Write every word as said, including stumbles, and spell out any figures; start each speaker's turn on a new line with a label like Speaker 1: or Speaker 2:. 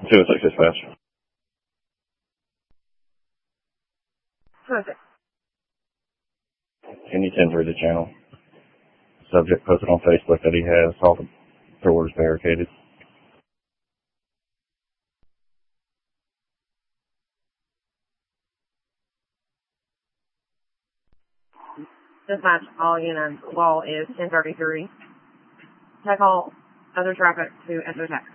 Speaker 1: two oh six dispatch.
Speaker 2: Perfect.
Speaker 1: Can you ten through the channel? Subject posted on Facebook that he has all the doors barricaded.
Speaker 2: Dispatch, all units. Wall is ten thirty-three. Check all other traffic to enter text.